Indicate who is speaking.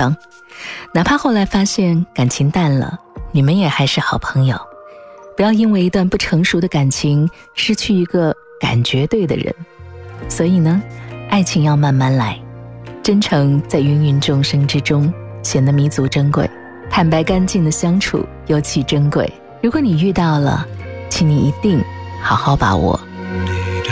Speaker 1: 方。哪怕后来发现感情淡了，你们也还是好朋友。不要因为一段不成熟的感情失去一个感觉对的人。所以呢，爱情要慢慢来，真诚在芸芸众生之中显得弥足珍贵，坦白干净的相处尤其珍贵。如果你遇到了，请你一定好好把握。